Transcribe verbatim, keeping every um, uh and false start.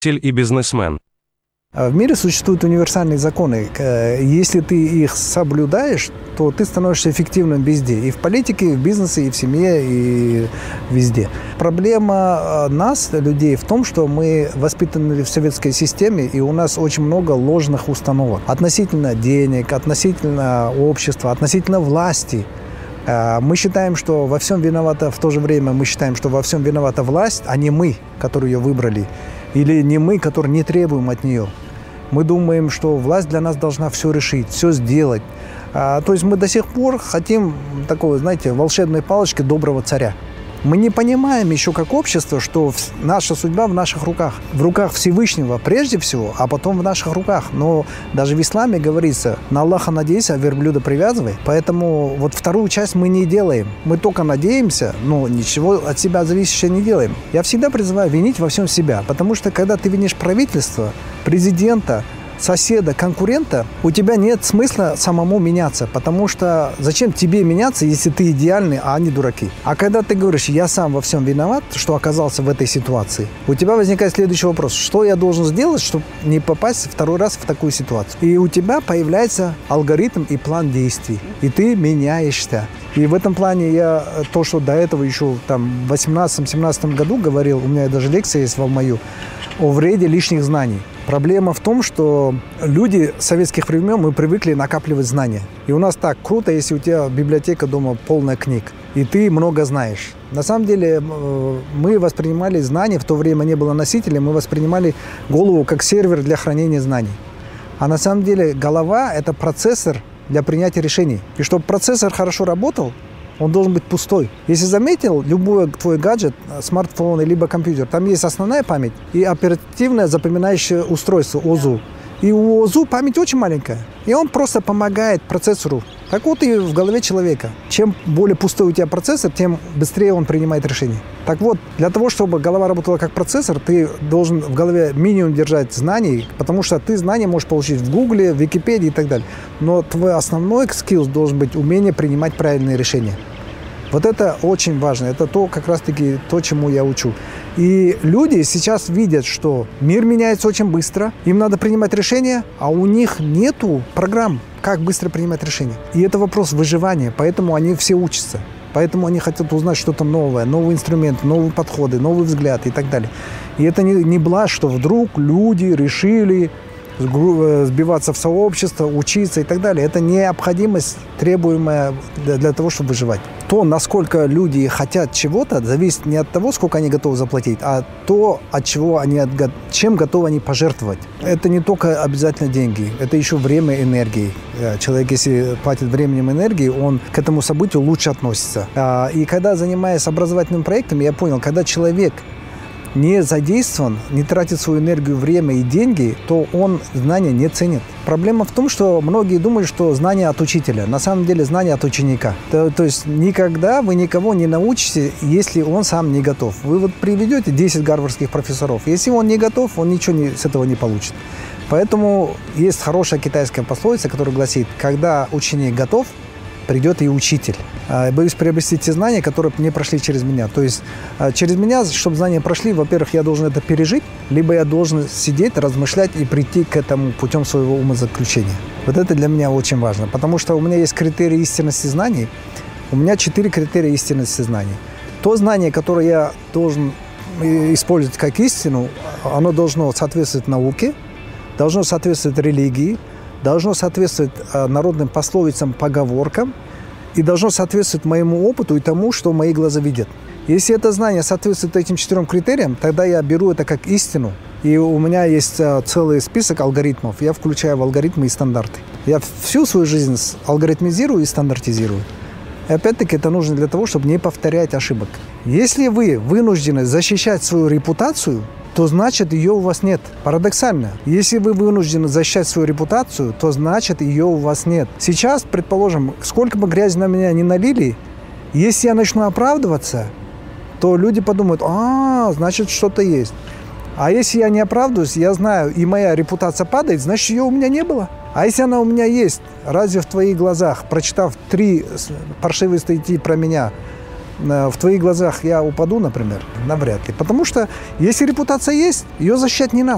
и бизнесмен. В мире существуют универсальные законы. Если ты их соблюдаешь, то ты становишься эффективным везде. И в политике, и в бизнесе, и в семье, и везде. Проблема нас, людей, в том, что мы воспитаны в советской системе, и у нас очень много ложных установок. Относительно денег, относительно общества, относительно власти. Мы считаем, что во всем виновата, в то же время мы считаем, что во всем виновата власть, а не мы, которые ее выбрали. Или не мы, которые не требуем от нее. Мы думаем, что власть для нас должна все решить, все сделать. А, то есть мы до сих пор хотим такой, знаете, волшебной палочки доброго царя. Мы не понимаем еще как общество, что наша судьба в наших руках. В руках Всевышнего прежде всего, а потом в наших руках. Но даже в исламе говорится, на Аллаха надейся, а верблюда привязывай. Поэтому вот вторую часть мы не делаем. Мы только надеемся, но ничего от себя зависящего не делаем. Я всегда призываю винить во всем себя. Потому что когда ты винишь правительство, президента, соседа, конкурента, у тебя нет смысла самому меняться, потому что зачем тебе меняться, если ты идеальный, а они дураки? А когда ты говоришь, я сам во всем виноват, что оказался в этой ситуации, у тебя возникает следующий вопрос, что я должен сделать, чтобы не попасть второй раз в такую ситуацию? И у тебя появляется алгоритм и план действий, и ты меняешься. И в этом плане я то, что до этого еще там в восемнадцатом-семнадцатом году говорил, у меня даже лекция есть в Алмаю, о вреде лишних знаний. Проблема в том, что люди советских времен, мы привыкли накапливать знания. И у нас так круто, если у тебя библиотека дома полная книг, и ты много знаешь. На самом деле мы воспринимали знания, в то время не было носителя, мы воспринимали голову как сервер для хранения знаний. А на самом деле голова – это процессор для принятия решений. И чтобы процессор хорошо работал, он должен быть пустой. Если заметил, любой твой гаджет, смартфон либо компьютер, там есть основная память и оперативное запоминающее устройство ОЗУ. И у ОЗУ память очень маленькая. И он просто помогает процессору. Так вот и в голове человека. Чем более пустой у тебя процессор, тем быстрее он принимает решения. Так вот, для того, чтобы голова работала как процессор, ты должен в голове минимум держать знаний, потому что ты знания можешь получить в Гугле, в Википедии и так далее. Но твой основной скилл должен быть умение принимать правильные решения. Вот это очень важно. Это то, как раз-таки то, чему я учу. И люди сейчас видят, что мир меняется очень быстро, им надо принимать решения, а у них нету программ, как быстро принимать решения. И это вопрос выживания, поэтому они все учатся. Поэтому они хотят узнать что-то новое, новые инструменты, новые подходы, новый взгляд и так далее. И это не, не блажь, что вдруг люди решили сбиваться в сообщество, учиться и так далее. Это необходимость, требуемая для, для того, чтобы выживать. То, насколько люди хотят чего-то, зависит не от того, сколько они готовы заплатить, а то, от чего они, чем готовы они пожертвовать. Это не только обязательно деньги, это еще время, энергии. Человек, если платит временем и энергией, он к этому событию лучше относится. И когда, занимаясь образовательным проектом, я понял, когда человек не задействован, не тратит свою энергию, время и деньги, то он знания не ценит. Проблема в том, что многие думают, что знания от учителя. На самом деле знания от ученика. То, то есть никогда вы никого не научите, если он сам не готов. Вы вот приведете десять гарвардских профессоров. Если он не готов, он ничего не, с этого не получит. Поэтому есть хорошая китайская пословица, которая гласит, когда ученик готов, придет и учитель. Боюсь приобрести те знания, которые не прошли через меня. То есть через меня, чтобы знания прошли, во-первых, я должен это пережить, либо я должен сидеть, размышлять и прийти к этому путем своего умозаключения. Вот это для меня очень важно, потому что у меня есть критерии истинности знаний. У меня четыре критерия истинности знаний. То знание, которое я должен использовать как истину, оно должно соответствовать науке, должно соответствовать религии, должно соответствовать народным пословицам, поговоркам и должно соответствовать моему опыту и тому, что мои глаза видят. Если это знание соответствует этим четырем критериям, тогда я беру это как истину. И у меня есть целый список алгоритмов. Я включаю в алгоритмы и стандарты. Я всю свою жизнь алгоритмизирую и стандартизирую. И опять-таки это нужно для того, чтобы не повторять ошибок. Если вы вынуждены защищать свою репутацию, то значит ее у вас нет. Парадоксально. Если вы вынуждены защищать свою репутацию, то значит ее у вас нет. Сейчас, предположим, сколько бы грязи на меня не налили, если я начну оправдываться, то люди подумают, а, значит что-то есть. А если я не оправдываюсь, я знаю, и моя репутация падает, значит ее у меня не было. А если она у меня есть, разве в твоих глазах, прочитав три паршивые статьи про меня, в твоих глазах я упаду, например? Навряд ли. Потому что если репутация есть, ее защищать не надо.